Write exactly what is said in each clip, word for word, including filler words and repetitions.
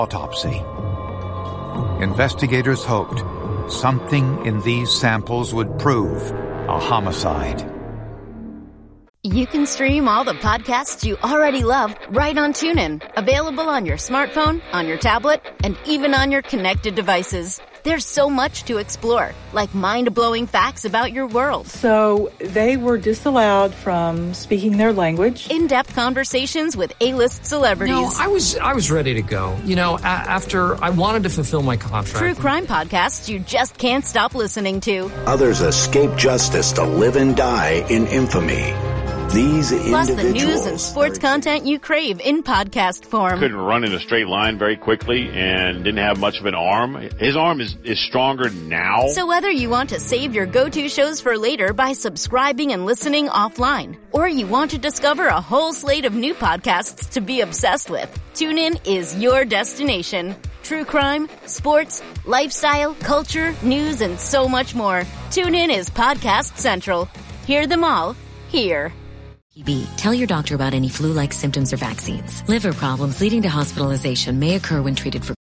autopsy. Investigators hoped something in these samples would prove a homicide. You can stream all the podcasts you already love right on TuneIn. Available on your smartphone, on your tablet, and even on your connected devices. There's so much to explore, like mind-blowing facts about your world. So they were disallowed from speaking their language. In-depth conversations with A-list celebrities. No, I was I was ready to go. You know, a- after I wanted to fulfill my contract. True crime podcasts you just can't stop listening to. Others escape justice to live and die in infamy. These Plus individuals... the news and sports content you crave in podcast form. Couldn't run in a straight line very quickly and didn't have much of an arm. His arm is, is stronger now. So whether you want to save your go-to shows for later by subscribing and listening offline, or you want to discover a whole slate of new podcasts to be obsessed with, TuneIn is your destination. True crime, sports, lifestyle, culture, news, and so much more. TuneIn is Podcast Central. Hear them all here. T B. Tell your doctor about any flu-like symptoms or vaccines. Liver problems leading to hospitalization may occur when treated for...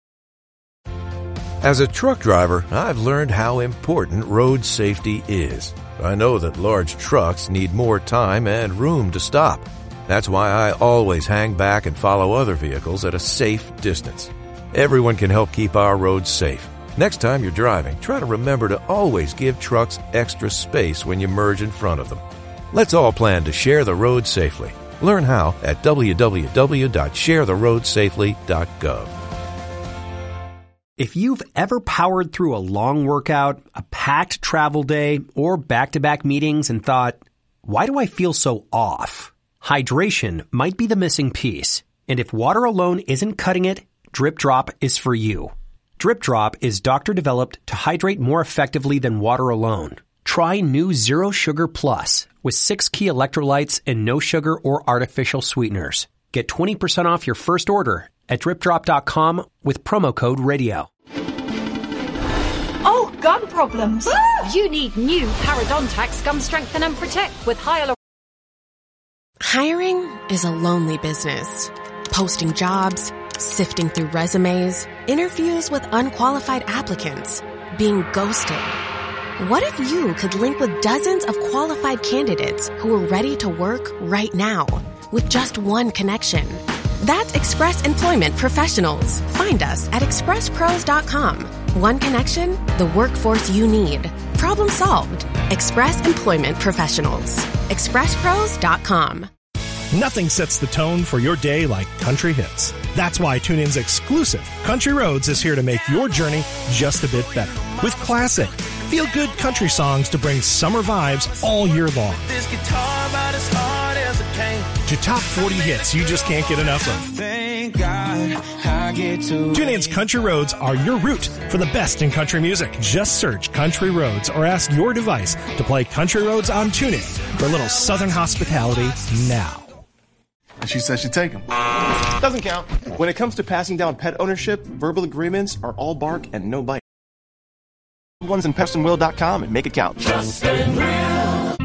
As a truck driver, I've learned how important road safety is. I know that large trucks need more time and room to stop. That's why I always hang back and follow other vehicles at a safe distance. Everyone can help keep our roads safe. Next time you're driving, try to remember to always give trucks extra space when you merge in front of them. Let's all plan to share the road safely. Learn how at w w w dot share the road safely dot gov. If you've ever powered through a long workout, a packed travel day, or back-to-back meetings and thought, why do I feel so off? Hydration might be the missing piece. And if water alone isn't cutting it, Drip Drop is for you. Drip Drop is doctor-developed to hydrate more effectively than water alone. Try new Zero Sugar Plus with six key electrolytes and no sugar or artificial sweeteners. Get twenty percent off your first order at drip drop dot com with promo code radio. Oh, gun problems. Ah! You need new Parodontax Gum Strengthen and Protect with hyaluronic. Hiring is a lonely business. Posting jobs, sifting through resumes, interviews with unqualified applicants, being ghosted. What if you could link with dozens of qualified candidates who are ready to work right now with just one connection? That's Express Employment Professionals. Find us at express pros dot com. One connection, the workforce you need. Problem solved. Express Employment Professionals. express pros dot com. Nothing sets the tone for your day like country hits. That's why TuneIn's exclusive Country Roads is here to make your journey just a bit better. With classic, feel-good country songs to bring summer vibes all year long. This guitar about as hard as it came. To top forty hits you just can't get enough of. Thank God I get to TuneIn's Country Roads are your route for the best in country music. Just search Country Roads or ask your device to play Country Roads on TuneIn for a little southern hospitality now. And she says she'd take him. Doesn't count. When it comes to passing down pet ownership, verbal agreements are all bark and no bite. Ones in pest and will dot com and make it count. Just and real.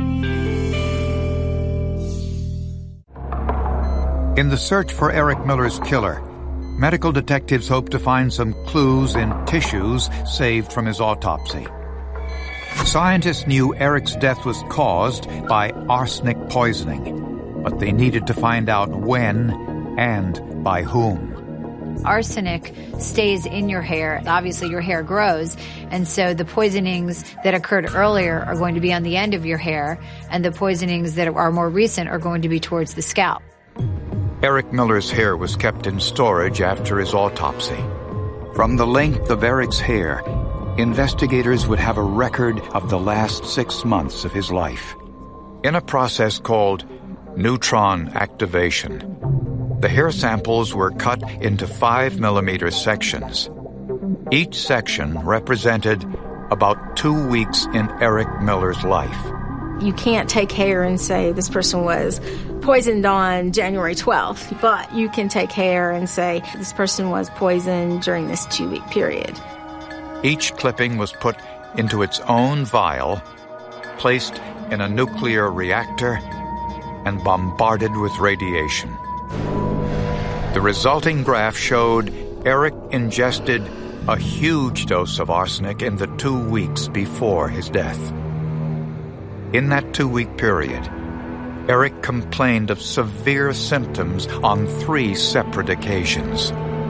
In the search for Eric Miller's killer, medical detectives hope to find some clues in tissues saved from his autopsy. Scientists knew Eric's death was caused by arsenic poisoning, but they needed to find out when and by whom. Arsenic stays in your hair. Obviously, your hair grows, and so the poisonings that occurred earlier are going to be on the end of your hair, and the poisonings that are more recent are going to be towards the scalp. Eric Miller's hair was kept in storage after his autopsy. From the length of Eric's hair, investigators would have a record of the last six months of his life. In a process called neutron activation, the hair samples were cut into five millimeter sections. Each section represented about two weeks in Eric Miller's life. You can't take hair and say this person was poisoned on January twelfth, but you can take hair and say this person was poisoned during this two-week period. Each clipping was put into its own vial, placed in a nuclear reactor, and bombarded with radiation. The resulting graph showed Eric ingested a huge dose of arsenic in the two weeks before his death. In that two-week period, Eric complained of severe symptoms on three separate occasions.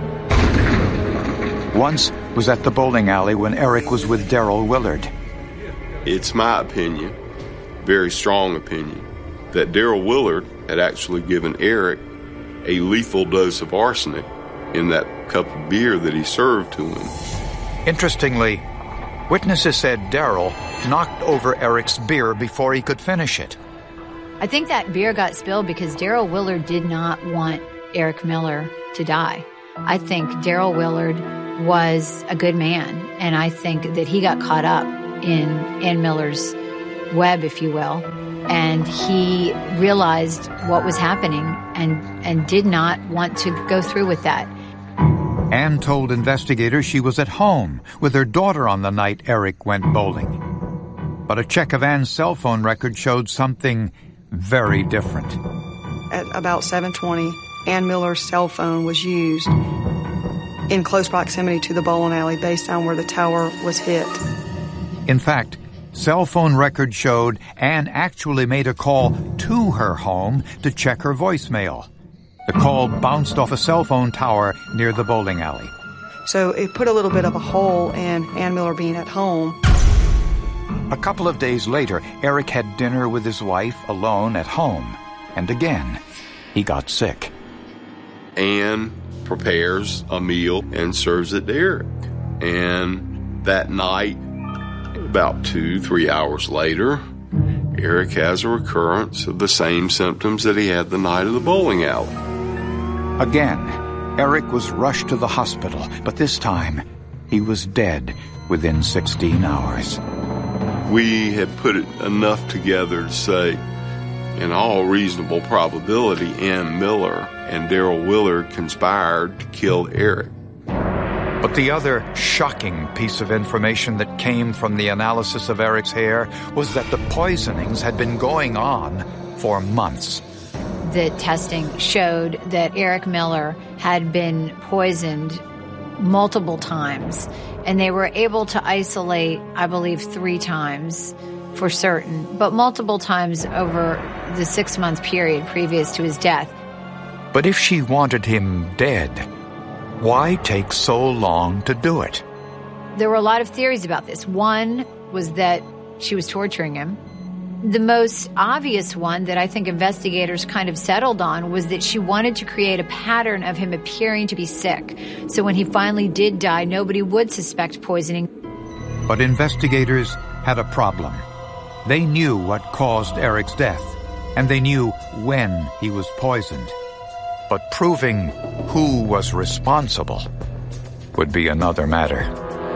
Once was at the bowling alley when Eric was with Daryl Willard. It's my opinion, very strong opinion, that Daryl Willard had actually given Eric a lethal dose of arsenic in that cup of beer that he served to him. Interestingly, witnesses said Daryl knocked over Eric's beer before he could finish it. I think that beer got spilled because Daryl Willard did not want Eric Miller to die. I think Daryl Willard was a good man, and I think that he got caught up in Ann Miller's web, if you will, and he realized what was happening and, and did not want to go through with that. Ann told investigators she was at home with her daughter on the night Eric went bowling. But a check of Ann's cell phone record showed something very different. At about seven twenty, Ann Miller's cell phone was used in close proximity to the bowling alley based on where the tower was hit. In fact, cell phone records showed Ann actually made a call to her home to check her voicemail. The call bounced off a cell phone tower near the bowling alley. So it put a little bit of a hole in Ann Miller being at home. A couple of days later, Eric had dinner with his wife alone at home. And again, he got sick. Ann prepares a meal and serves it to Eric. And that night, about two, three hours later, Eric has a recurrence of the same symptoms that he had the night of the bowling alley. Again, Eric was rushed to the hospital, but this time he was dead within sixteen hours. We had put it enough together to say, in all reasonable probability, Ann Miller and Daryl Willard conspired to kill Eric. But the other shocking piece of information that came from the analysis of Eric's hair was that the poisonings had been going on for months. The testing showed that Eric Miller had been poisoned multiple times, and they were able to isolate, I believe, three times for certain, but multiple times over the six-month period previous to his death. But if she wanted him dead, why take so long to do it? There were a lot of theories about this. One was that she was torturing him. The most obvious one that I think investigators kind of settled on was that she wanted to create a pattern of him appearing to be sick. So when he finally did die, nobody would suspect poisoning. But investigators had a problem. They knew what caused Eric's death, and they knew when he was poisoned. But proving who was responsible would be another matter.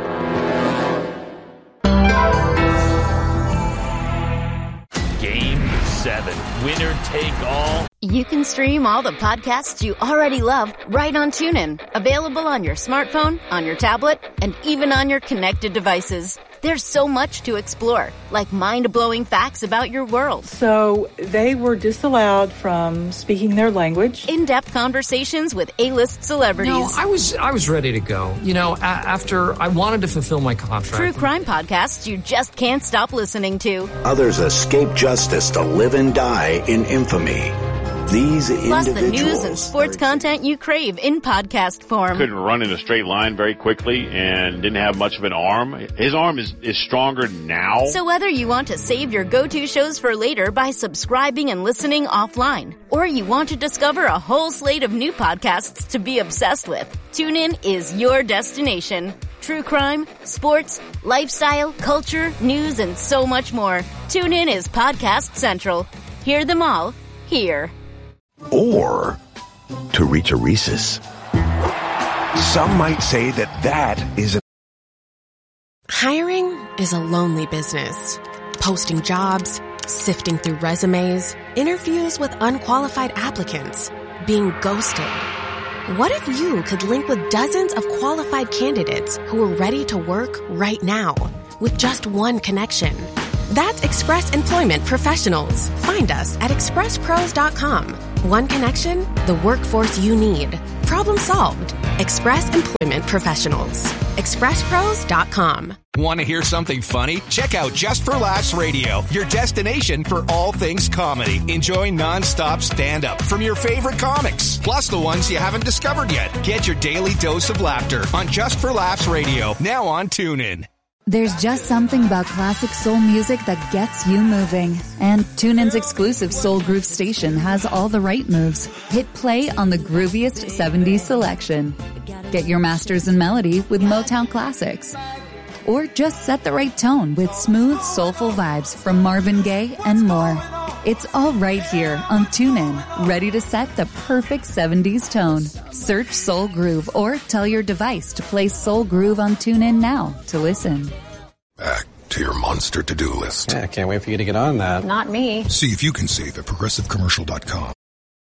Game seven. Winner take all. You can stream all the podcasts you already love right on TuneIn. Available on your smartphone, on your tablet, and even on your connected devices. There's so much to explore, like mind-blowing facts about your world. So they were disallowed from speaking their language. In-depth conversations with A-list celebrities. No, I was I was ready to go. You know, a- after I wanted to fulfill my contract. True crime podcasts you just can't stop listening to. Others escape justice to live and die in infamy. These Plus individuals... the news and sports content you crave in podcast form. Couldn't run in a straight line very quickly and didn't have much of an arm. His arm is, is stronger now. So whether you want to save your go-to shows for later by subscribing and listening offline, or you want to discover a whole slate of new podcasts to be obsessed with, TuneIn is your destination. True crime, sports, lifestyle, culture, news, and so much more. TuneIn is Podcast Central. Hear them all here. Or to reach a Reese's. Some might say that that is a... Hiring is a lonely business. Posting jobs, sifting through resumes, interviews with unqualified applicants, being ghosted. What if you could link with dozens of qualified candidates who are ready to work right now with just one connection? That's Express Employment Professionals. Find us at express pros dot com. One connection, the workforce you need. Problem solved. Express Employment Professionals. express pros dot com. Want to hear something funny? Check out Just for Laughs Radio, your destination for all things comedy. Enjoy nonstop stand-up from your favorite comics, plus the ones you haven't discovered yet. Get your daily dose of laughter on Just for Laughs Radio, now on TuneIn. There's just something about classic soul music that gets you moving. And TuneIn's exclusive Soul Groove station has all the right moves. Hit play on the grooviest seventies selection. Get your masters in melody with Motown classics. Or just set the right tone with smooth, soulful vibes from Marvin Gaye and more. It's all right here on TuneIn, ready to set the perfect seventies tone. Search Soul Groove or tell your device to play Soul Groove on TuneIn now to listen. Back to your monster to-do list. Yeah, I can't wait for you to get on that. Not me. See if you can save at progressive commercial dot com.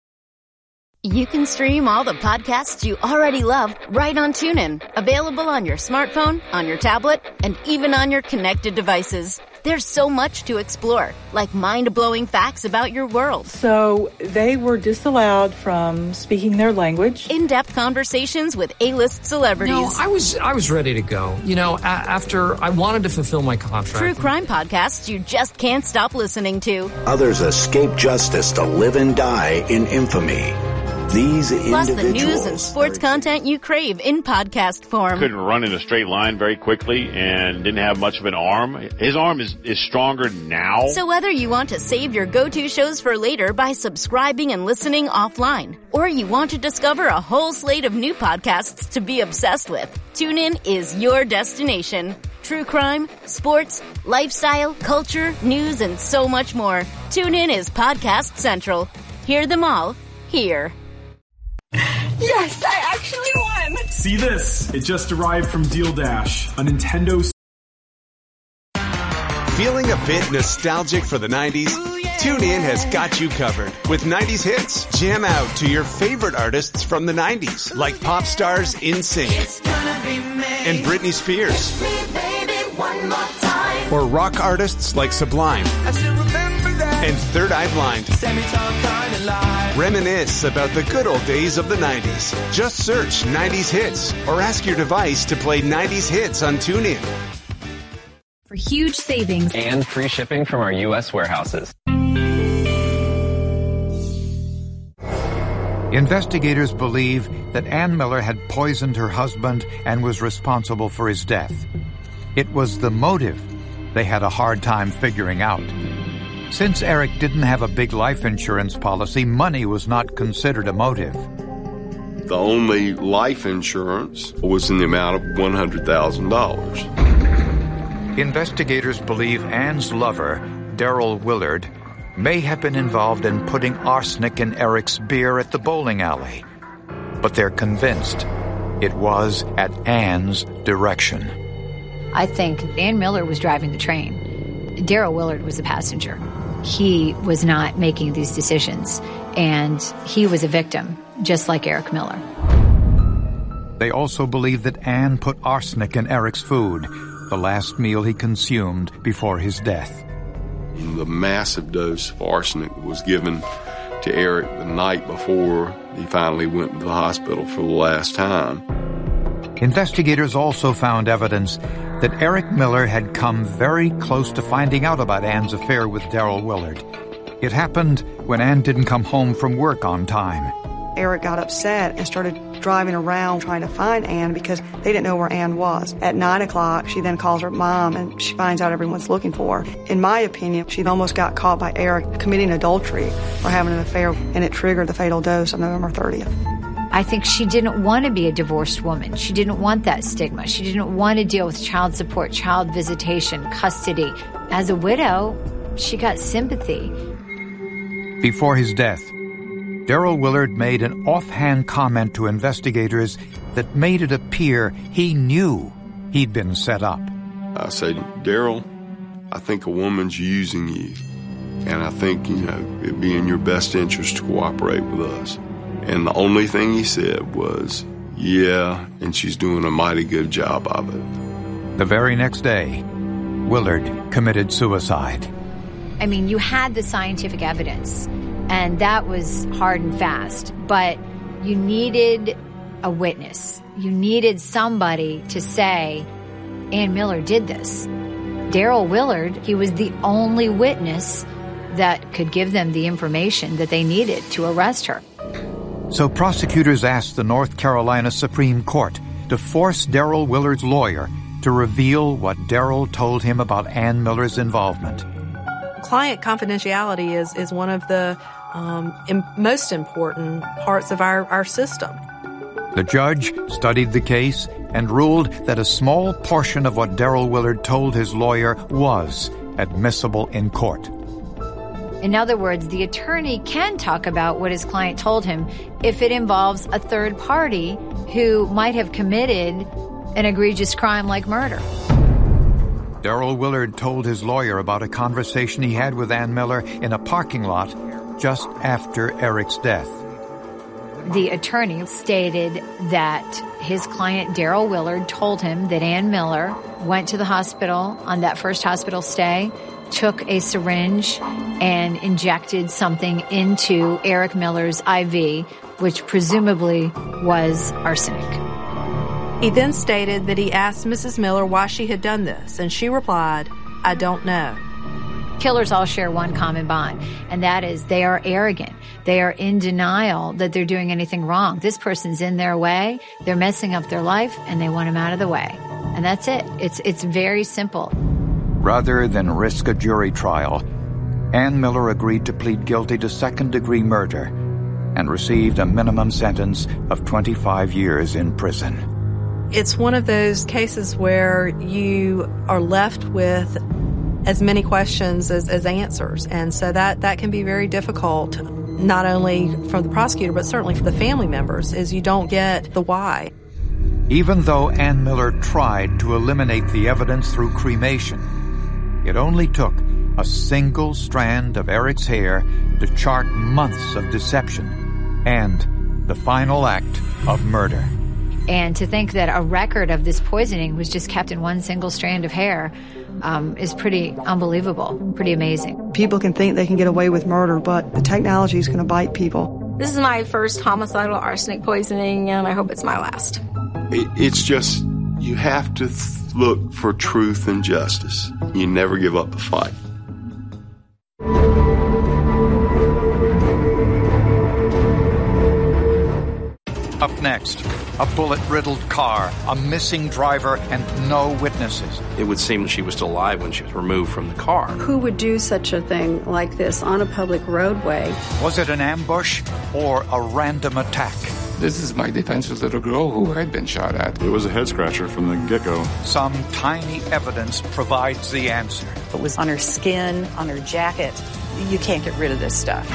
You can stream all the podcasts you already love right on TuneIn. Available on your smartphone, on your tablet, and even on your connected devices. There's so much to explore, like mind-blowing facts about your world. So they were disallowed from speaking their language. In-depth conversations with A-list celebrities. No, I was I was ready to go. You know, a- after I wanted to fulfill my contract. True crime podcasts you just can't stop listening to. Others escape justice to live and die in infamy. These Plus the individuals news and sports content you crave in podcast form. Couldn't run in a straight line very quickly and didn't have much of an arm. His arm is, is stronger now. So whether you want to save your go-to shows for later by subscribing and listening offline, or you want to discover a whole slate of new podcasts to be obsessed with, TuneIn is your destination. True crime, sports, lifestyle, culture, news, and so much more. TuneIn is Podcast Central. Hear them all here. Yes, I actually won! See this? It just arrived from Deal Dash, a Nintendo... Feeling a bit nostalgic for the nineties? TuneIn has got you covered with nineties hits. Jam out to your favorite artists from the nineties, like pop stars NSYNC and Britney Spears. Or rock artists like Sublime and Third Eye Blind. Reminisce about the good old days of the nineties. Just search nineties hits or ask your device to play nineties hits on TuneIn. For huge savings and free shipping from our U S warehouses. Investigators believe that Ann Miller had poisoned her husband and was responsible for his death. It was the motive they had a hard time figuring out. Since Eric didn't have a big life insurance policy, money was not considered a motive. The only life insurance was in the amount of one hundred thousand dollars. Investigators believe Ann's lover, Daryl Willard, may have been involved in putting arsenic in Eric's beer at the bowling alley. But they're convinced it was at Ann's direction. I think Ann Miller was driving the train. Daryl Willard was the passenger. He was not making these decisions, and he was a victim, just like Eric Miller. They also believe that Ann put arsenic in Eric's food, the last meal he consumed before his death. The massive dose of arsenic was given to Eric the night before he finally went to the hospital for the last time. Investigators also found evidence that Eric Miller had come very close to finding out about Ann's affair with Daryl Willard. It happened when Ann didn't come home from work on time. Eric got upset and started driving around trying to find Ann because they didn't know where Ann was. At nine o'clock, she then calls her mom and she finds out everyone's looking for her. In my opinion, she almost got caught by Eric committing adultery or having an affair, and it triggered the fatal dose on November thirtieth. I think she didn't want to be a divorced woman. She didn't want that stigma. She didn't want to deal with child support, child visitation, custody. As a widow, she got sympathy. Before his death, Daryl Willard made an offhand comment to investigators that made it appear he knew he'd been set up. I said, Daryl, I think a woman's using you. And I think, you know, it'd be in your best interest to cooperate with us. And the only thing he said was, yeah, and she's doing a mighty good job of it. The very next day, Willard committed suicide. I mean, you had the scientific evidence And that was hard and fast. But you needed a witness. You needed somebody to say, Ann Miller did this. Daryl Willard, he was the only witness that could give them the information that they needed to arrest her. So prosecutors asked the North Carolina Supreme Court to force Daryl Willard's lawyer to reveal what Daryl told him about Ann Miller's involvement. Client confidentiality is, is one of the um, im- most important parts of our, our system. The judge studied the case and ruled that a small portion of what Daryl Willard told his lawyer was admissible in court. In other words, the attorney can talk about what his client told him if it involves a third party who might have committed an egregious crime like murder. Daryl Willard told his lawyer about a conversation he had with Ann Miller in a parking lot just after Eric's death. The attorney stated that his client, Daryl Willard, told him that Ann Miller went to the hospital on that first hospital stay, took a syringe and injected something into Eric Miller's I V, which presumably was arsenic. He then stated that he asked Missus Miller why she had done this, and she replied, "I don't know." Killers all share one common bond, and that is they are arrogant. They are in denial that they're doing anything wrong. This person's in their way, they're messing up their life, and they want him out of the way. And that's it. It's it's very simple. Rather than risk a jury trial, Ann Miller agreed to plead guilty to second-degree murder and received a minimum sentence of twenty-five years in prison. It's one of those cases where you are left with as many questions as, as answers. And so that, that can be very difficult, not only from the prosecutor, but certainly for the family members, is you don't get the why. Even though Ann Miller tried to eliminate the evidence through cremation, it only took a single strand of Eric's hair to chart months of deception and the final act of murder. And to think that a record of this poisoning was just kept in one single strand of hair um, is pretty unbelievable, pretty amazing. People can think they can get away with murder, but the technology is going to bite people. This is my first homicidal arsenic poisoning, and I hope it's my last. It, it's just, you have to th- look for truth and justice. You never give up the fight. Up next, a bullet-riddled car, a missing driver, and no witnesses. It would seem she was still alive when she was removed from the car. Who would do such a thing like this on a public roadway? Was it an ambush or a random attack? This is my defenseless little girl who had been shot at. It was a head-scratcher from the get-go. Some tiny evidence provides the answer. It was on her skin, on her jacket. You can't get rid of this stuff.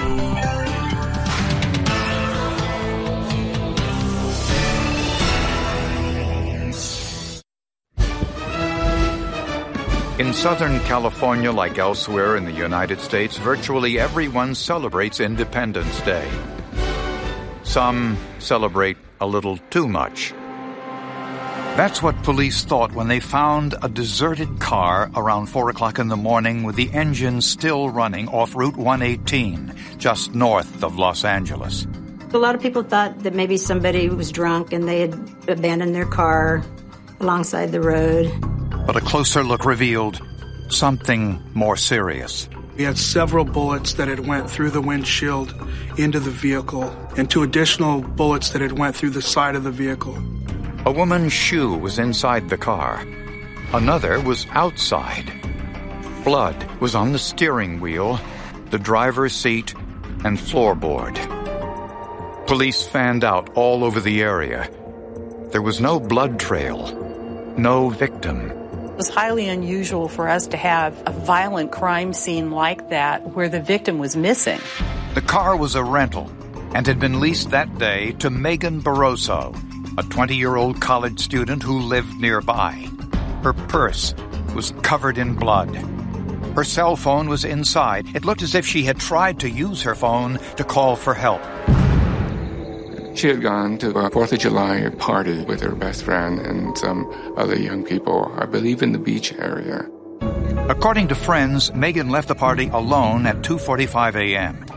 In Southern California, like elsewhere in the United States, virtually everyone celebrates Independence Day. Some celebrate a little too much. That's what police thought when they found a deserted car around four o'clock in the morning with the engine still running off Route one eighteen, just north of Los Angeles. A lot of people thought that maybe somebody was drunk and they had abandoned their car alongside the road. But a closer look revealed something more serious. We had several bullets that had went through the windshield into the vehicle and two additional bullets that had went through the side of the vehicle. A woman's shoe was inside the car. Another was outside. Blood was on the steering wheel, the driver's seat, and floorboard. Police fanned out all over the area. There was no blood trail, no victim. It was highly unusual for us to have a violent crime scene like that where the victim was missing. The car was a rental and had been leased that day to Megan Barroso, a twenty-year-old college student who lived nearby. Her purse was covered in blood. Her cell phone was inside. It looked as if she had tried to use her phone to call for help. She had gone to a fourth of July party with her best friend and some other young people, I believe in the beach area. According to friends, Megan left the party alone at two forty-five a.m.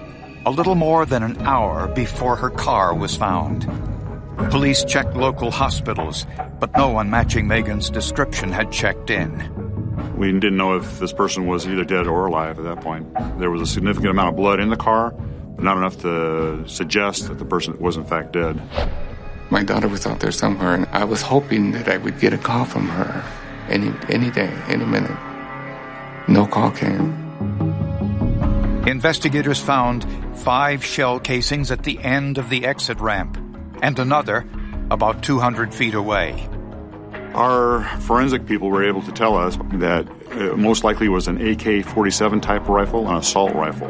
a little more than an hour before her car was found. Police checked local hospitals, but no one matching Megan's description had checked in. We didn't know if this person was either dead or alive at that point. There was a significant amount of blood in the car, but not enough to suggest that the person was in fact dead. My daughter was out there somewhere, and I was hoping that I would get a call from her any any day, any minute. No call came. Investigators found five shell casings at the end of the exit ramp, and another about two hundred feet away. Our forensic people were able to tell us that it most likely was an A K forty-seven type rifle, an assault rifle.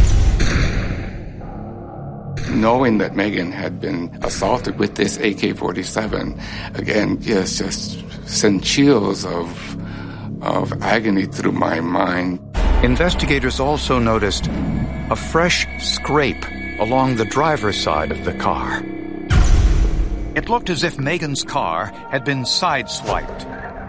Knowing that Megan had been assaulted with this A K forty-seven, again, just, just sent chills of, of agony through my mind. Investigators also noticed a fresh scrape along the driver's side of the car. It looked as if Megan's car had been sideswiped.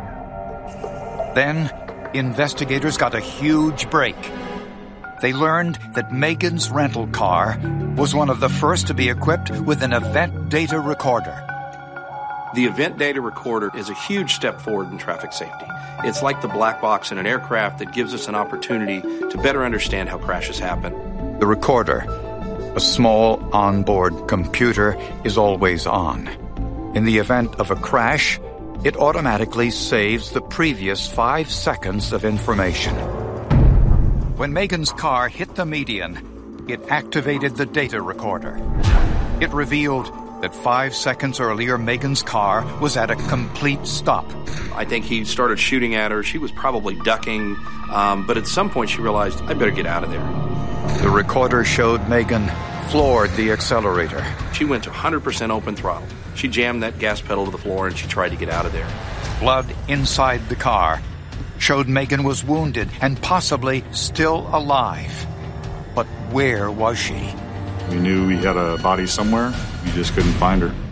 Then, investigators got a huge break. They learned that Megan's rental car was one of the first to be equipped with an event data recorder. The event data recorder is a huge step forward in traffic safety. It's like the black box in an aircraft that gives us an opportunity to better understand how crashes happen. The recorder, a small onboard computer, is always on. In the event of a crash, it automatically saves the previous five seconds of information. When Megan's car hit the median, it activated the data recorder. It revealed that five seconds earlier, Megan's car was at a complete stop. I think he started shooting at her. She was probably ducking, um, but at some point she realized, I better get out of there. The recorder showed Megan floored the accelerator. She went to one hundred percent open throttle. She jammed that gas pedal to the floor and she tried to get out of there. Blood inside the car showed Megan was wounded and possibly still alive. But where was she? We knew we had a body somewhere. We just couldn't find her.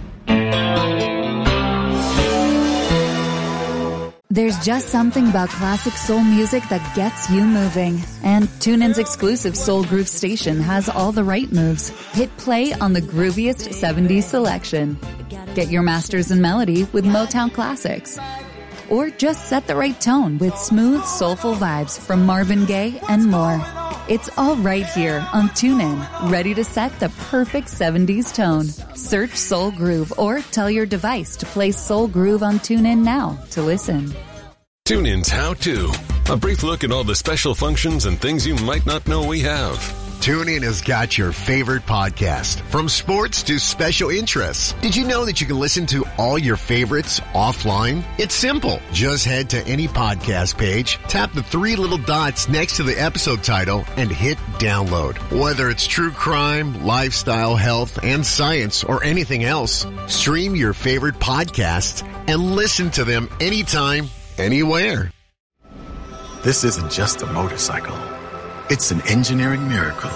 There's just something about classic soul music that gets you moving. And TuneIn's exclusive Soul Groove station has all the right moves. Hit play on the grooviest seventies selection. Get your masters in melody with Motown classics. Or just set the right tone with smooth, soulful vibes from Marvin Gaye and more. It's all right here on TuneIn, ready to set the perfect seventies tone. Search Soul Groove or tell your device to play Soul Groove on TuneIn now to listen. TuneIn's How To. A brief look at all the special functions and things you might not know we have. TuneIn has got your favorite podcast, from sports to special interests. Did you know that you can listen to all your favorites offline? It's simple. Just head to any podcast page, tap the three little dots next to the episode title, and hit download. Whether it's true crime, lifestyle, health, and science, or anything else, stream your favorite podcasts and listen to them anytime, anywhere. This isn't just a motorcycle. It's an engineering miracle.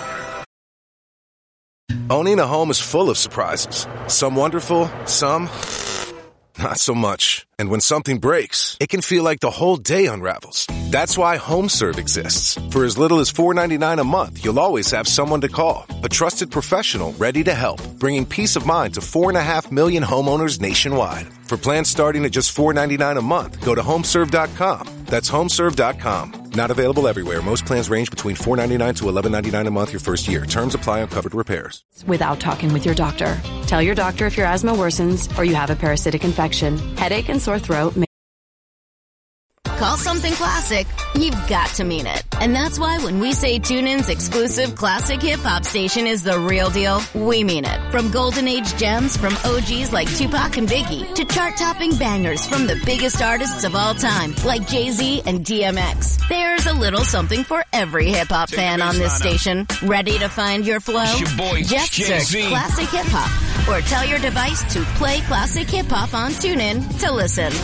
Owning a home is full of surprises. Some wonderful, some not so much. And when something breaks, it can feel like the whole day unravels. That's why HomeServe exists. For as little as four dollars and ninety-nine cents a month, you'll always have someone to call. A trusted professional ready to help, bringing peace of mind to four and a half million homeowners nationwide. For plans starting at just four dollars and ninety-nine cents a month, go to homeserve dot com. That's homeserve dot com. Not available everywhere. Most plans range between four dollars and ninety-nine cents to eleven dollars and ninety-nine cents a month your first year. Terms apply on covered repairs. Without talking with your doctor. Tell your doctor if your asthma worsens or you have a parasitic infection, headache, and sore throat. May- Call something classic, you've got to mean it. And that's why when we say TuneIn's exclusive classic hip-hop station is the real deal, we mean it. From golden age gems from O Gs like Tupac and Biggie to chart-topping bangers from the biggest artists of all time like Jay-Z and D M X. There's a little something for every hip-hop fan on this station. Ready to find your flow? It's your boy, Just Jay-Z. search classic hip-hop or tell your device to play classic hip-hop on TuneIn to listen.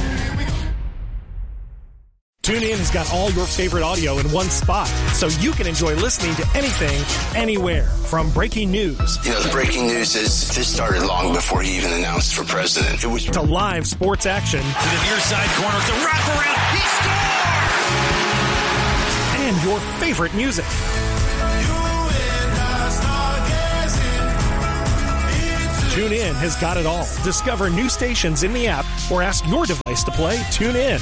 TuneIn has got all your favorite audio in one spot, so you can enjoy listening to anything, anywhere. From breaking news. You know, the breaking news is this started long before he even announced for president. It was to live sports action. To the near side corner, to wraparound. He scored! And your favorite music. TuneIn has got it all. Discover new stations in the app or ask your device to play TuneIn.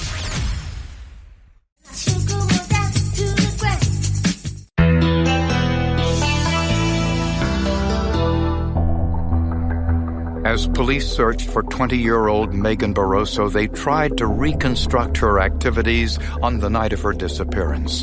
As police searched for twenty-year-old Megan Barroso, they tried to reconstruct her activities on the night of her disappearance.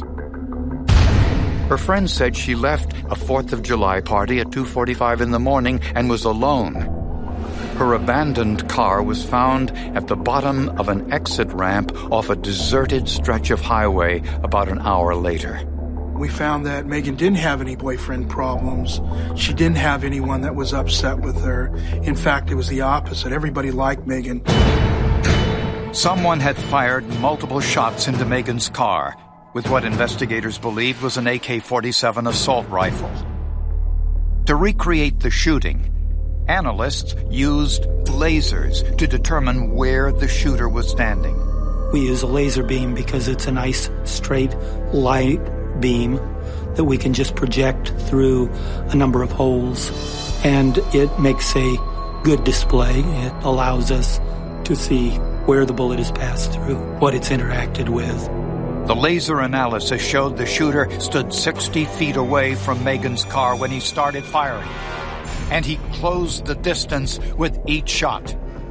Her friends said she left a fourth of July party at two forty-five in the morning and was alone. Her abandoned car was found at the bottom of an exit ramp off a deserted stretch of highway about an hour later. We found that Megan didn't have any boyfriend problems. She didn't have anyone that was upset with her. In fact, it was the opposite. Everybody liked Megan. Someone had fired multiple shots into Megan's car with what investigators believed was an A K forty-seven assault rifle. To recreate the shooting, analysts used lasers to determine where the shooter was standing. We use a laser beam because it's a nice, straight light beam that we can just project through a number of holes, and it makes a good display. It allows us to see where the bullet has passed through, what it's interacted with. The laser analysis showed the shooter stood sixty feet away from Megan's car when he started firing, and he closed the distance with each shot.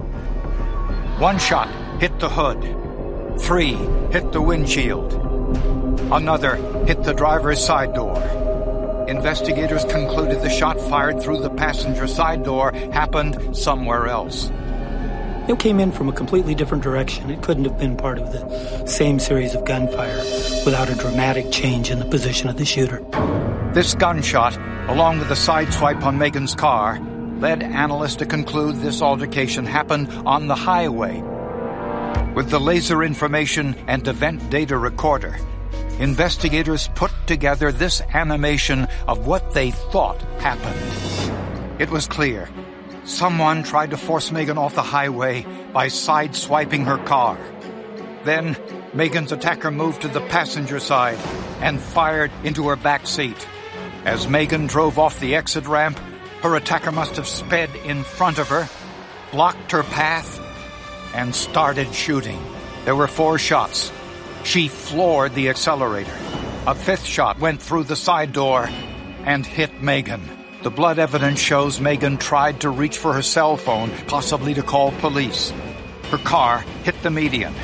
One shot hit the hood. Three hit the windshield. Another hit the driver's side door. Investigators concluded the shot fired through the passenger side door happened somewhere else. It came in from a completely different direction. It couldn't have been part of the same series of gunfire without a dramatic change in the position of the shooter. This gunshot, along with the sideswipe on Megan's car, led analysts to conclude this altercation happened on the highway. With the laser information and event data recorder, investigators put together this animation of what they thought happened. It was clear. Someone tried to force Megan off the highway by sideswiping her car. Then, Megan's attacker moved to the passenger side and fired into her back seat. As Megan drove off the exit ramp, her attacker must have sped in front of her, blocked her path, and started shooting. There were four shots. She floored the accelerator. A fifth shot went through the side door and hit Megan. The blood evidence shows Megan tried to reach for her cell phone, possibly to call police. Her car hit the median.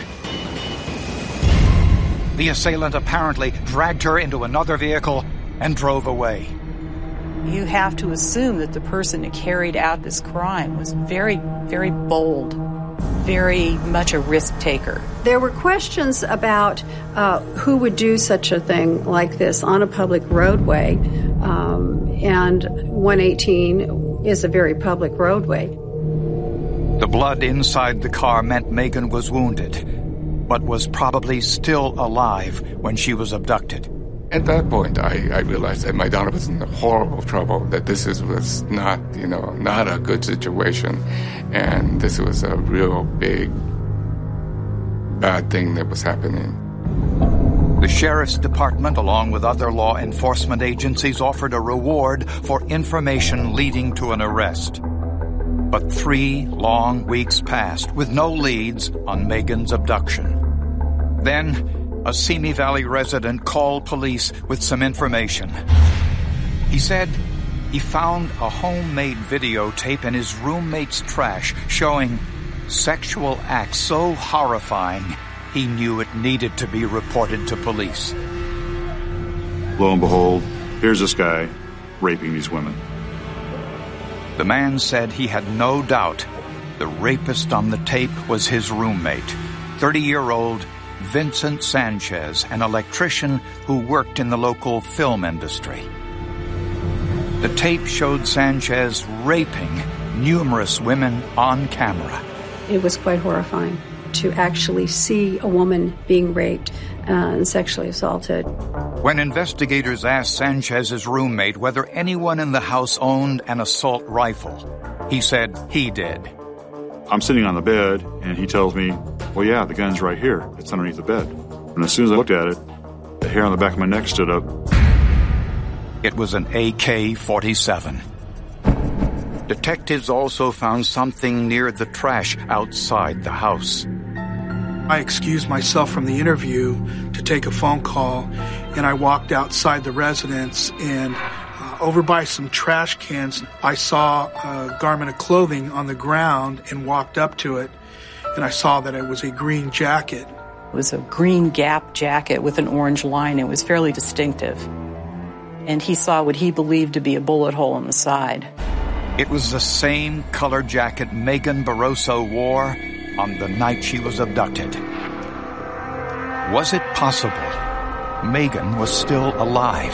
The assailant apparently dragged her into another vehicle and drove away. You have to assume that the person that carried out this crime was very, very bold, very much a risk taker. There were questions about uh, who would do such a thing like this on a public roadway, um, and one eighteen is a very public roadway. The blood inside the car meant Megan was wounded, but was probably still alive when she was abducted. At that point, I, I realized that my daughter was in horrible trouble, that this is, was not, you know, not a good situation, and this was a real big, bad thing that was happening. The sheriff's department, along with other law enforcement agencies, offered a reward for information leading to an arrest. But three long weeks passed with no leads on Megan's abduction. Then, a Simi Valley resident called police with some information. He said he found a homemade videotape in his roommate's trash showing sexual acts so horrifying he knew it needed to be reported to police. Lo and behold, here's this guy raping these women. The man said he had no doubt the rapist on the tape was his roommate, thirty-year-old Vincent Sanchez, an electrician who worked in the local film industry. The tape showed Sanchez raping numerous women on camera. It was quite horrifying to actually see a woman being raped uh, and sexually assaulted. When investigators asked Sanchez's roommate whether anyone in the house owned an assault rifle, he said he did. I'm sitting on the bed, and he tells me, well, yeah, the gun's right here. It's underneath the bed. And as soon as I looked at it, the hair on the back of my neck stood up. It was an A K forty-seven. Detectives also found something near the trash outside the house. I excused myself from the interview to take a phone call, and I walked outside the residence, and uh, over by some trash cans, I saw a garment of clothing on the ground and walked up to it, and I saw that it was a green jacket. It was a green Gap jacket with an orange line. It was fairly distinctive. And he saw what he believed to be a bullet hole in the side. It was the same color jacket Megan Barroso wore on the night she was abducted. Was it possible Megan was still alive?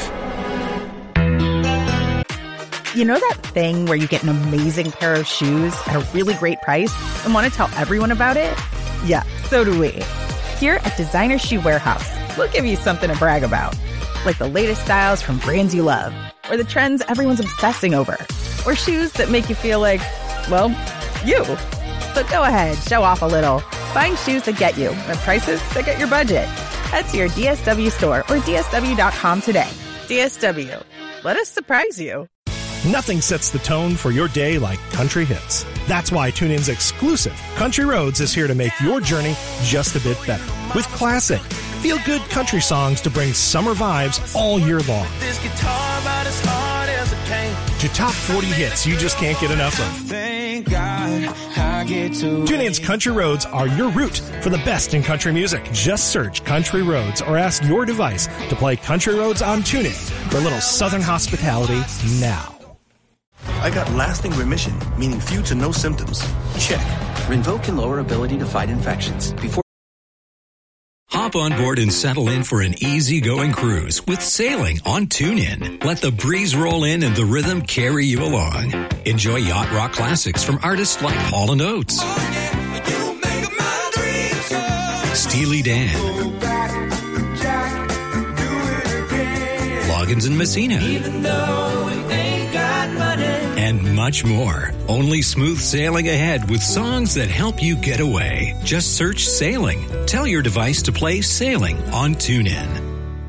You know that thing where you get an amazing pair of shoes at a really great price and want to tell everyone about it? Yeah, so do we. Here at Designer Shoe Warehouse, we'll give you something to brag about. Like the latest styles from brands you love, or the trends everyone's obsessing over, or shoes that make you feel like, well, you. So go ahead, show off a little. Find shoes that get you at prices that get your budget. Head to your D S W store or D S W dot com today. D S W. Let us surprise you. Nothing sets the tone for your day like country hits. That's why TuneIn's exclusive Country Roads is here to make your journey just a bit better. With classic, feel-good country songs to bring summer vibes all year long. This guitar about as hard as it came. To top forty hits you just can't get enough of. Thank God I get to TuneIn's Country Roads are your route for the best in country music. Just search Country Roads or ask your device to play Country Roads on TuneIn for a little southern hospitality now. I got lasting remission, meaning few to no symptoms. Check. Rinvoq can lower ability to fight infections. Before Hop on board and settle in for an easy-going cruise with sailing on TuneIn. Let the breeze roll in and the rhythm carry you along. Enjoy yacht rock classics from artists like Hall and Oates, Steely Dan, Loggins and Messina, even though we ain't got money. And much more. Only smooth sailing ahead with songs that help you get away. Just search Sailing. Tell your device to play Sailing on TuneIn.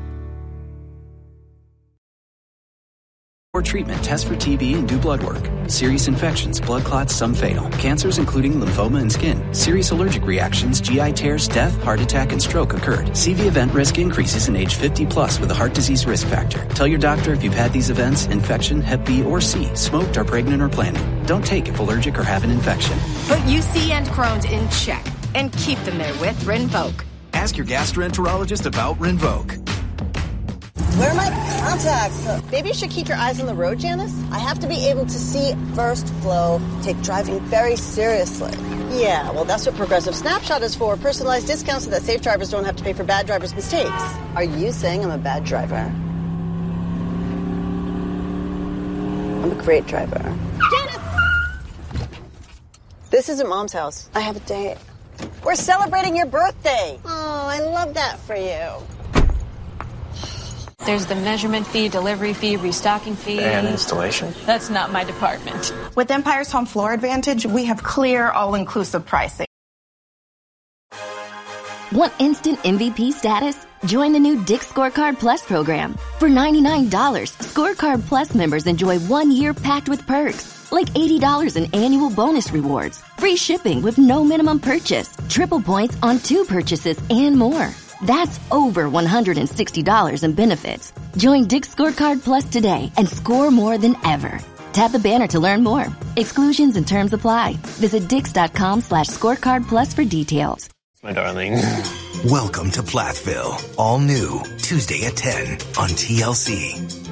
Or treatment, test for T B and do blood work. Serious infections, blood clots, some fatal. Cancers including lymphoma and skin. Serious allergic reactions, G I tears, death, heart attack, and stroke occurred. C V event risk increases in age fifty plus with a heart disease risk factor. Tell your doctor if you've had these events, infection, Hep B or C, smoked, are pregnant or planning. Don't take if allergic or have an infection. Put U C and Crohn's in check and keep them there with Rinvoq. Ask your gastroenterologist about Rinvoq. Where are my contacts? Maybe you should keep your eyes on the road, Janice. I have to be able to see first flow, take driving very seriously. Yeah, well, that's what Progressive Snapshot is for. Personalized discounts so that safe drivers don't have to pay for bad drivers' mistakes. Are you saying I'm a bad driver? I'm a great driver. Janice! This isn't Mom's house. I have a date. We're celebrating your birthday. Oh, I love that for you. There's the measurement fee, delivery fee, restocking fee. And installation. That's not my department. With Empire's Home Floor Advantage, we have clear, all-inclusive pricing. Want instant M V P status? Join the new Dick's Scorecard Plus program. For ninety-nine dollars, Scorecard Plus members enjoy one year packed with perks, like eighty dollars in annual bonus rewards, free shipping with no minimum purchase, triple points on two purchases, and more. That's over one hundred sixty dollars in benefits. Join Dick's Scorecard Plus today and score more than ever. Tap the banner to learn more. Exclusions and terms apply. Visit dix.com slash scorecard plus for details. My darling. Welcome to Plathville. All new. Tuesday at ten on T L C.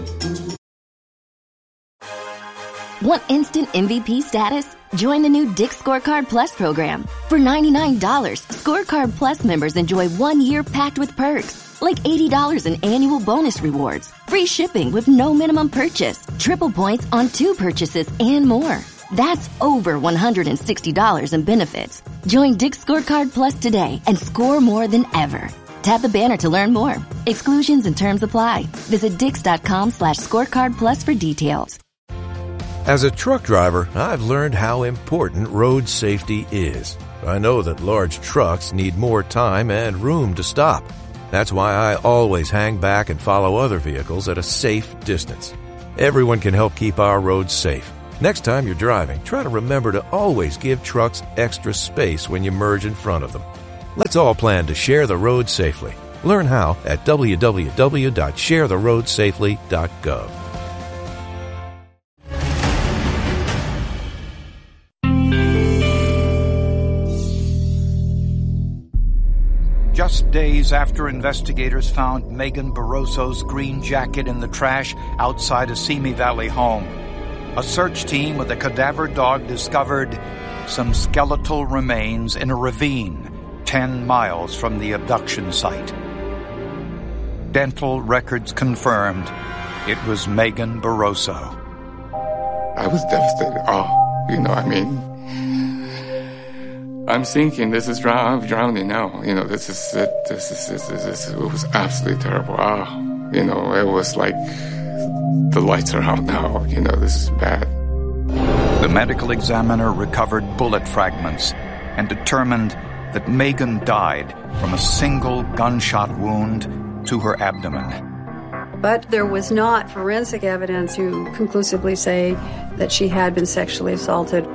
Want instant M V P status? Join the new Dick's Scorecard Plus program. For ninety-nine dollars, Scorecard Plus members enjoy one year packed with perks, like eighty dollars in annual bonus rewards, free shipping with no minimum purchase, triple points on two purchases, and more. That's over one hundred sixty dollars in benefits. Join Dick's Scorecard Plus today and score more than ever. Tap the banner to learn more. Exclusions and terms apply. Visit dix.com slash scorecard plus for details. As a truck driver, I've learned how important road safety is. I know that large trucks need more time and room to stop. That's why I always hang back and follow other vehicles at a safe distance. Everyone can help keep our roads safe. Next time you're driving, try to remember to always give trucks extra space when you merge in front of them. Let's all plan to share the road safely. Learn how at w w w dot share the road safely dot gov. Just days after investigators found Megan Barroso's green jacket in the trash outside a Simi Valley home, a search team with a cadaver dog discovered some skeletal remains in a ravine ten miles from the abduction site. Dental records confirmed it was Megan Barroso. I was devastated. Oh, you know, I mean, I'm sinking. This is drown- I'm drowning now. You know, this is it. This is this is this. It was absolutely terrible. Ah, oh, you know, it was like the lights are out now. You know, this is bad. The medical examiner recovered bullet fragments and determined that Megan died from a single gunshot wound to her abdomen. But there was not forensic evidence to conclusively say that she had been sexually assaulted.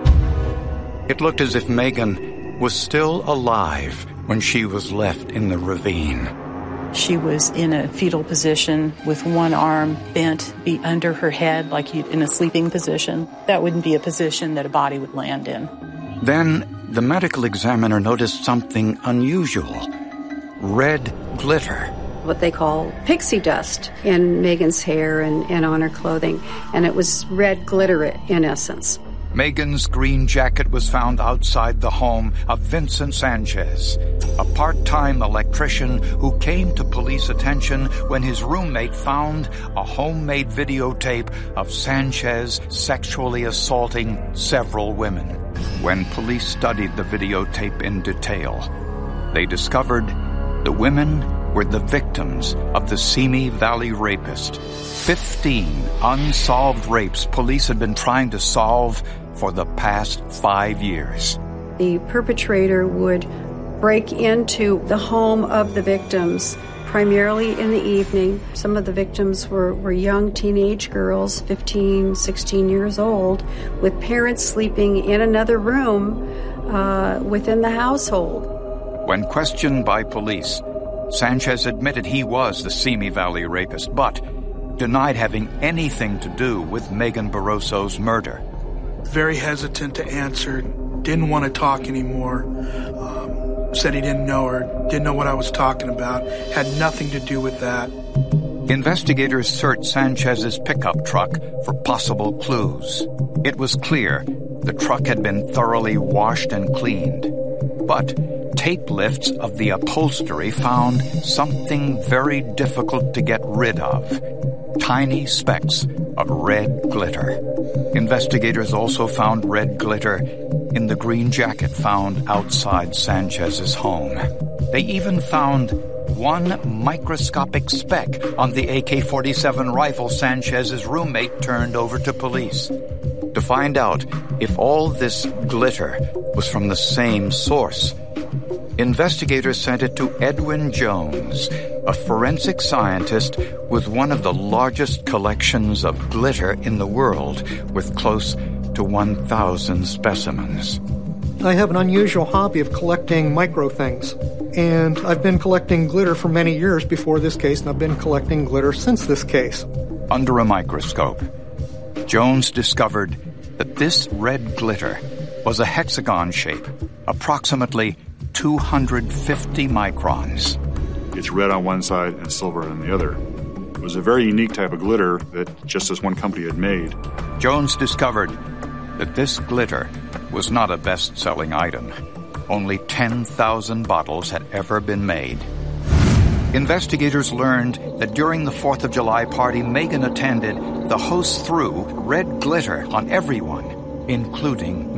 It looked as if Megan was still alive when she was left in the ravine. She was in a fetal position with one arm bent be under her head like you'd in a sleeping position. That wouldn't be a position that a body would land in. Then the medical examiner noticed something unusual. Red glitter. What they call pixie dust in Megan's hair and, and on her clothing. And it was red glitter in essence. Megan's green jacket was found outside the home of Vincent Sanchez, a part-time electrician who came to police attention when his roommate found a homemade videotape of Sanchez sexually assaulting several women. When police studied the videotape in detail, they discovered the women were the victims of the Simi Valley rapist. Fifteen unsolved rapes police had been trying to solve for the past five years. The perpetrator would break into the home of the victims, primarily in the evening. Some of the victims were, were young teenage girls, fifteen, sixteen years old, with parents sleeping in another room uh, within the household. When questioned by police, Sanchez admitted he was the Simi Valley rapist, but denied having anything to do with Megan Barroso's murder. Very hesitant to answer, didn't want to talk anymore, um, said he didn't know her, didn't know what I was talking about, had nothing to do with that. Investigators searched Sanchez's pickup truck for possible clues. It was clear the truck had been thoroughly washed and cleaned, but tape lifts of the upholstery found something very difficult to get rid of. Tiny specks of red glitter. Investigators also found red glitter in the green jacket found outside Sanchez's home. They even found one microscopic speck on the A K forty-seven rifle Sanchez's roommate turned over to police. To find out if all this glitter was from the same source, investigators sent it to Edwin Jones, a forensic scientist with one of the largest collections of glitter in the world, with close to one thousand specimens. I have an unusual hobby of collecting micro things, and I've been collecting glitter for many years before this case, and I've been collecting glitter since this case. Under a microscope, Jones discovered that this red glitter was a hexagon shape, approximately two hundred fifty microns. It's red on one side and silver on the other. It was a very unique type of glitter that just this one company had made. Jones discovered that this glitter was not a best-selling item. Only ten thousand bottles had ever been made. Investigators learned that during the fourth of July party Megan attended, the host threw red glitter on everyone, including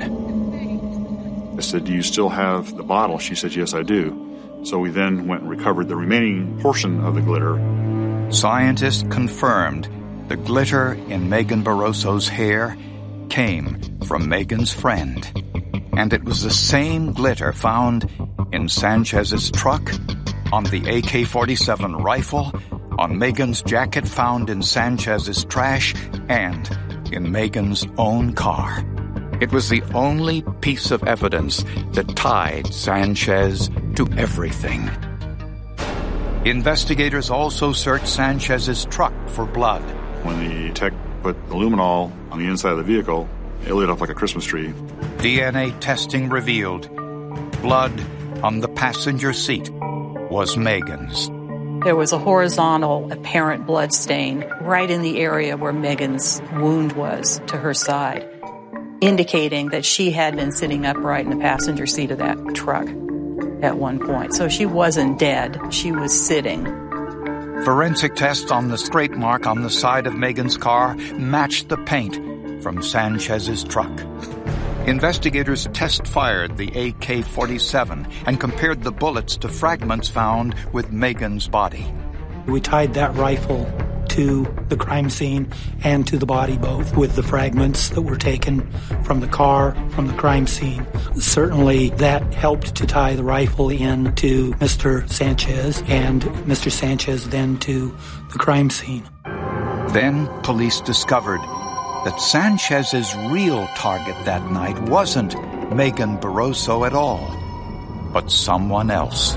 Megan. I said, "Do you still have the bottle?" She said, "Yes, I do." So we then went and recovered the remaining portion of the glitter. Scientists confirmed the glitter in Megan Barroso's hair came from Megan's friend, and it was the same glitter found in Sanchez's truck, on the A K forty-seven rifle, on Megan's jacket found in Sanchez's trash, and in Megan's own car. It was the only piece of evidence that tied Sanchez to everything. Investigators also searched Sanchez's truck for blood. When the tech put luminol on the inside of the vehicle, it lit up like a Christmas tree. D N A testing revealed blood on the passenger seat was Megan's. There was a horizontal apparent blood stain right in the area where Megan's wound was to her side, indicating that she had been sitting upright in the passenger seat of that truck at one point. So she wasn't dead. She was sitting. Forensic tests on the scrape mark on the side of Megan's car matched the paint from Sanchez's truck. Investigators test-fired the A K forty-seven and compared the bullets to fragments found with Megan's body. We tied that rifle to the crime scene and to the body both with the fragments that were taken from the car, from the crime scene. Certainly that helped to tie the rifle in to Mister Sanchez and Mister Sanchez then to the crime scene. Then police discovered that Sanchez's real target that night wasn't Megan Barroso at all, but someone else.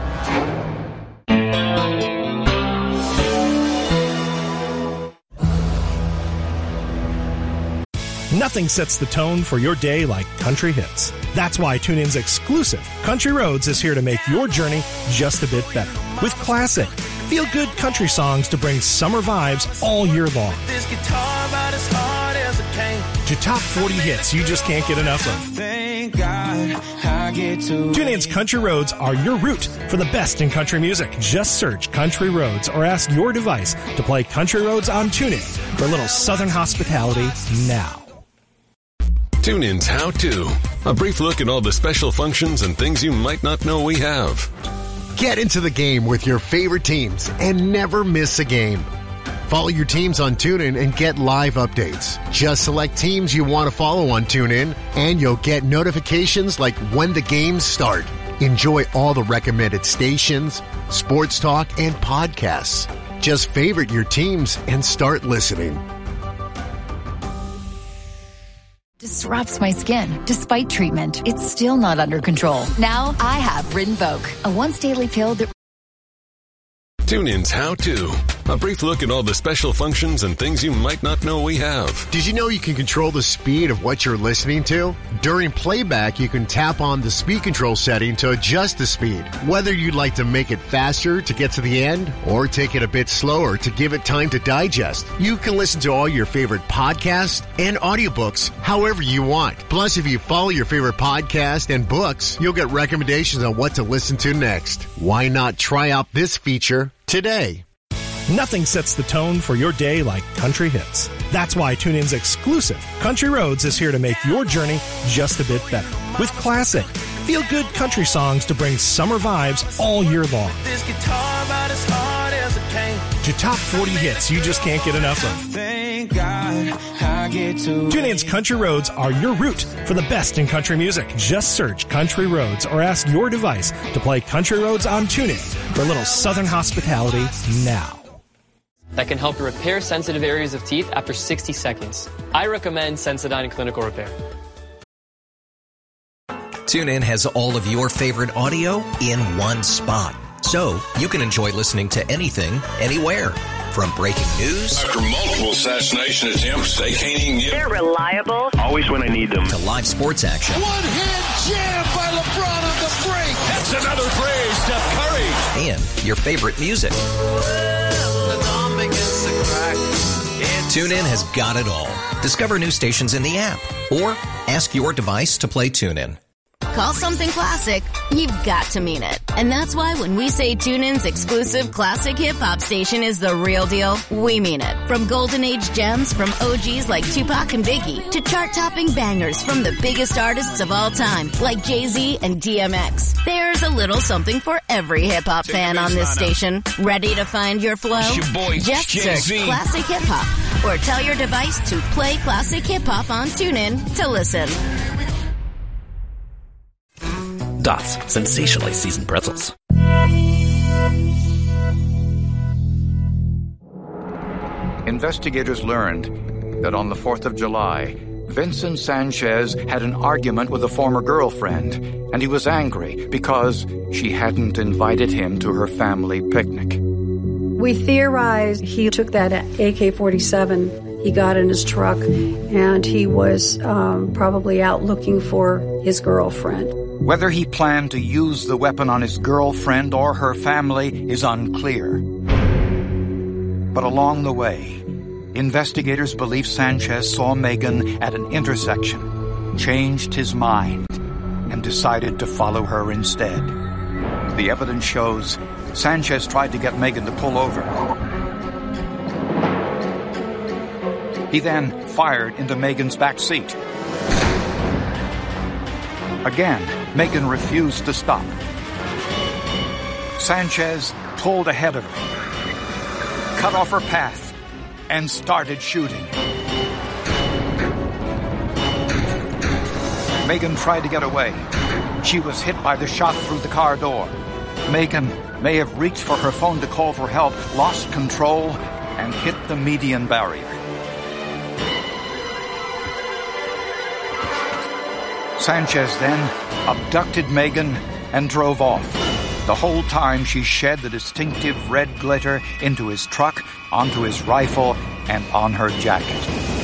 Nothing sets the tone for your day like country hits. That's why TuneIn's exclusive Country Roads is here to make your journey just a bit better. With classic, feel-good country songs to bring summer vibes all year long. This guitar about as hard as a cane. To top forty hits you just can't get enough of. Thank God I get to. TuneIn's Country Roads are your route for the best in country music. Just search Country Roads or ask your device to play Country Roads on TuneIn for a little Southern hospitality now. TuneIn's How To. A brief look at all the special functions and things you might not know we have. Get into the game with your favorite teams and never miss a game. Follow your teams on TuneIn and get live updates. Just select teams you want to follow on TuneIn and you'll get notifications like when the games start. Enjoy all the recommended stations, sports talk, and podcasts. Just favorite your teams and start listening. Disrupts my skin. Despite treatment, it's still not under control. Now I have Rinvoq, a once daily pill that... TuneIn's How To. A brief look at all the special functions and things you might not know we have. Did you know you can control the speed of what you're listening to? During playback, you can tap on the speed control setting to adjust the speed. Whether you'd like to make it faster to get to the end or take it a bit slower to give it time to digest, you can listen to all your favorite podcasts and audiobooks however you want. Plus, if you follow your favorite podcast and books, you'll get recommendations on what to listen to next. Why not try out this feature today? Nothing sets the tone for your day like country hits. That's why TuneIn's exclusive Country Roads is here to make your journey just a bit better. With classic, feel-good country songs to bring summer vibes all year long. This guitar about as hard as a cane. To top forty hits you just can't get enough of. Thank God I get to. TuneIn's Country Roads are your route for the best in country music. Just search Country Roads or ask your device to play Country Roads on TuneIn for a little Southern hospitality now. That can help you repair sensitive areas of teeth after sixty seconds. I recommend Sensodyne Clinical Repair. TuneIn has all of your favorite audio in one spot. So you can enjoy listening to anything, anywhere. From breaking news. After multiple assassination attempts, they can't even get... They're reliable. Always when I need them. To live sports action. One-hand jam by LeBron on the break. That's another phrase, Steph Curry. And your favorite music. TuneIn has got it all. Discover new stations in the app or ask your device to play TuneIn. Call something classic, you've got to mean it. And that's why when we say TuneIn's exclusive classic hip-hop station is the real deal, we mean it. From golden age gems from O Gs like Tupac and Biggie to chart-topping bangers from the biggest artists of all time like Jay-Z and D M X. There's a little something for every hip-hop fan on this station. Ready to find your flow? It's your boy, Just Jay-Z. search classic hip-hop or tell your device to play classic hip-hop on TuneIn to listen. Das, sensationally seasoned pretzels. Investigators learned that on the fourth of July, Vincent Sanchez had an argument with a former girlfriend, and he was angry because she hadn't invited him to her family picnic. We theorized he took that A K forty-seven he got in his truck, and he was um, probably out looking for his girlfriend. Whether he planned to use the weapon on his girlfriend or her family is unclear. But along the way, investigators believe Sanchez saw Megan at an intersection, changed his mind, and decided to follow her instead. The evidence shows Sanchez tried to get Megan to pull over. He then fired into Megan's back seat. Again, Megan refused to stop. Sanchez pulled ahead of her, cut off her path, and started shooting. Megan tried to get away. She was hit by the shot through the car door. Megan may have reached for her phone to call for help, lost control, and hit the median barrier. Sanchez then abducted Megan and drove off. The whole time she shed the distinctive red glitter into his truck, onto his rifle, and on her jacket.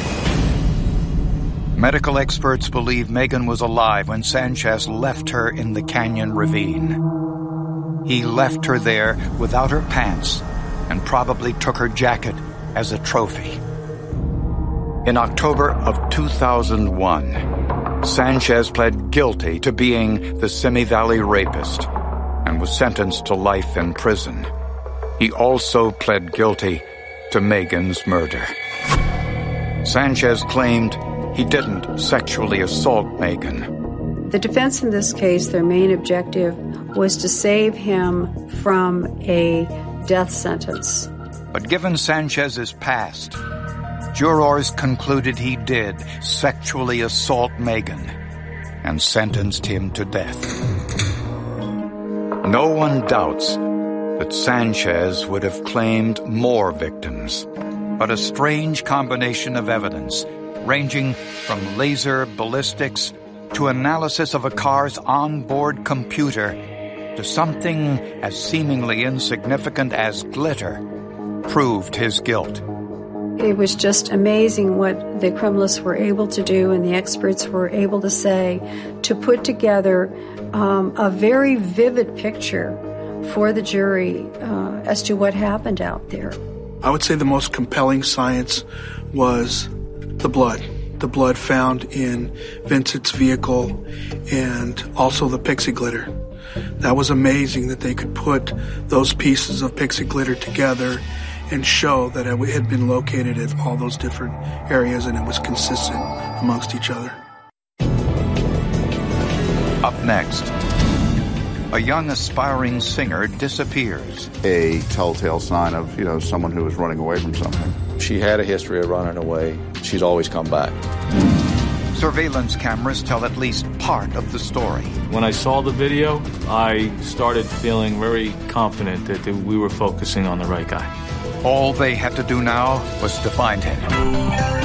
Medical experts believe Megan was alive when Sanchez left her in the canyon ravine. He left her there without her pants and probably took her jacket as a trophy. In October of two thousand one, Sanchez pled guilty to being the Simi Valley rapist and was sentenced to life in prison. He also pled guilty to Megan's murder. Sanchez claimed he didn't sexually assault Megan. The defense in this case, their main objective was to save him from a death sentence. But given Sanchez's past, jurors concluded he did sexually assault Megan and sentenced him to death. No one doubts that Sanchez would have claimed more victims, but a strange combination of evidence, ranging from laser ballistics to analysis of a car's onboard computer to something as seemingly insignificant as glitter, proved his guilt. It was just amazing what the criminalists were able to do and the experts were able to say to put together um, a very vivid picture for the jury uh, as to what happened out there. I would say the most compelling science was the blood. The blood found in Vincent's vehicle and also the pixie glitter. That was amazing that they could put those pieces of pixie glitter together and show that it had been located at all those different areas and it was consistent amongst each other. Up next, a young aspiring singer disappears. A telltale sign of, you know, someone who was running away from something. She had a history of running away. She's always come back. Surveillance cameras tell at least part of the story. When I saw the video, I started feeling very confident that we were focusing on the right guy. All they had to do now was to find him.